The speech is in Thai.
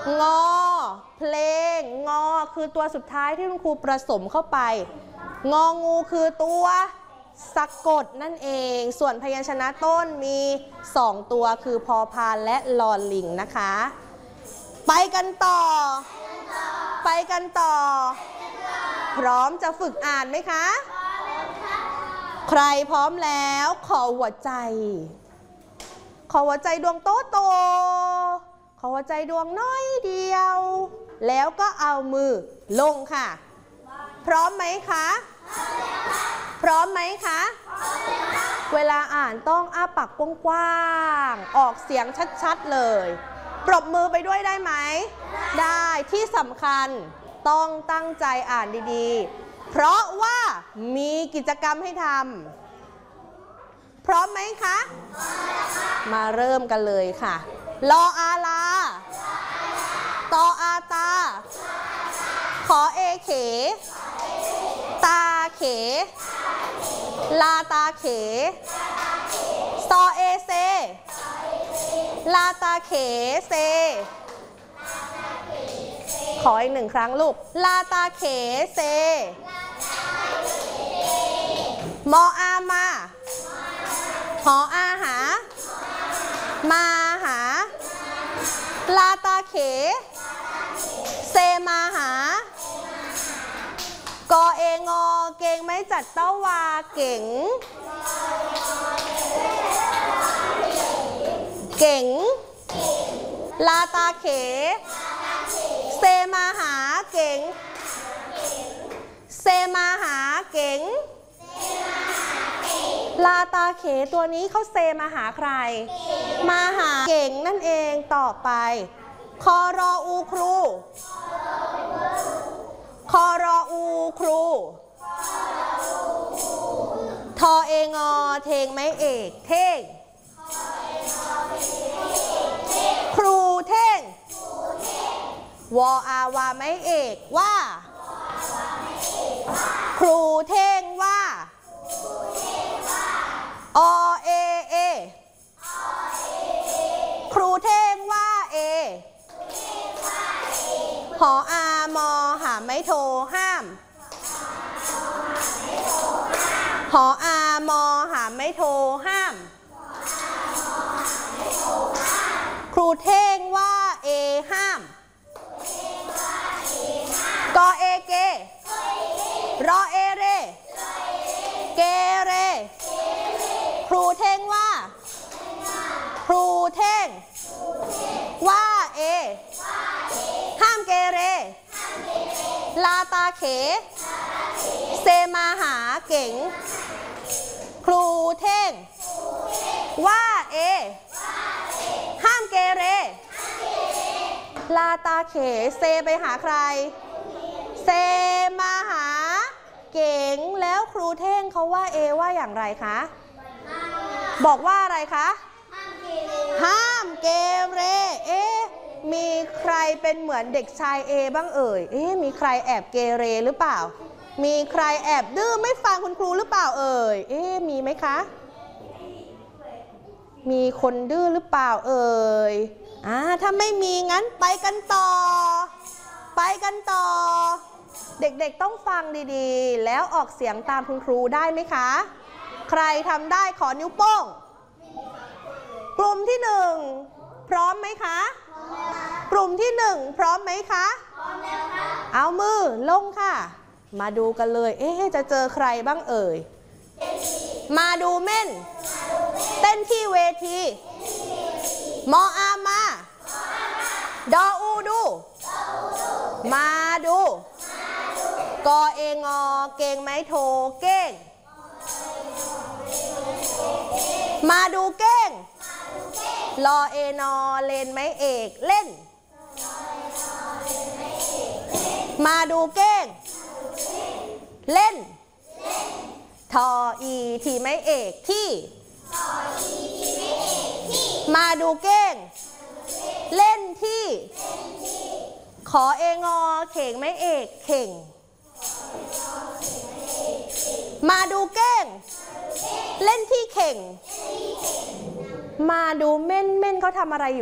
งอเพลงงอคือตัวสุดท้ายที่คุณครูผสมเข้าไปงองูคือตัวสะกดนั่นเองส่วนพยัญชนะต้นมี2ตัวคือพอพานและลอลิงนะคะไปกันต่อพร้อมจะฝึกอ่านไหมคะใครพร้อมแล้วขอหัวใจดวงโตขอหัวใจดวงน้อยเดียวแล้วก็เอามือลงค่ะพร้อมไหมคะเวลาอ่านต้องอ้าปากกว้างๆออกเสียงชัดๆเลยปรบมือไปด้วยได้ไหมได้ที่สำคัญต้องตั้งใจอ่านดีๆเพราะว่ามีกิจกรรมให้ทำพร้อมไหมคะมาเริ่มกันเลยค่ะลออาลาตออาตาขอเอเขตาเขลาตาเขซอเอเซลาตาเขเซขออีก1 ครั้งลูกลาตาเขเซมออามาหออาหามาหาลาตาเขเซมาหากอเองอเก่งไม่จัดเต้าวาเก่งลาตาเขเซมาหาเก่งเซมาหาเก่งลาตาเขตัวนี้เขาเซมาหาใครมาหาเก่งนั่นเองต่อไปคอรออูครูทอเองอเทงไม้เอกเท่งครูเท่งวออาวาไม้เอกว่าครูเท่งว่าอเอเอครูเท่งว่าเอหออามอหาไม้โทห้ามหออามอหาไม้โทห้ามครูเท่งว่าเอห้ามกอเอเกรอเอเรเกเรครูเท่งว่าครูเท่งว่าเอห้ามเกเรลาตาเขเซมาหาเก่งครูเท่งว่าเอห้ามเกเรลาตาเขเซไปหาใครเซมาหาเก่งแล้วครูเท่งเขาว่าเอว่าอย่างไรคะบอกว่าอะไรคะห้ามเกเรมีใครเป็นเหมือนเด็กชายเอบ้างเอ่ยมีใครแอบเกเรหรือเปล่ามีใครแอบดื้อไม่ฟังคุณครูหรือเปล่าเอ่ยมีไหมคะมีคนดื้อหรือเปล่าเอ่ยถ้าไม่มีงั้นไปกันต่อเด็กๆต้องฟังดีๆแล้วออกเสียงตามคุณครูได้ไหมคะใครทำได้ขอนิ้วโป้งกลุ่มที่1พร้อมไหมคะกลุ่มที่1พร้อมไหมคะเอามือลงค่ะมาดูกันเลยจะเจอใครบ้างเอ่ยมาดูเม่นเต้นที่เวทีมออามาดออูดูมาดูกอเองอเก่งไม้โทเก้งมาดูเก้งลอเอนอเลนไม้เอกเล่นมาดูเก้งเล่นทออีทีไม้เอกที่มาดูเก้งเล่นที่ขอเองอเข่งไม้เอกเข่งมาดูเก้งเล่นที่เข่งมาดูเม่นเขาทำอะไรอยู่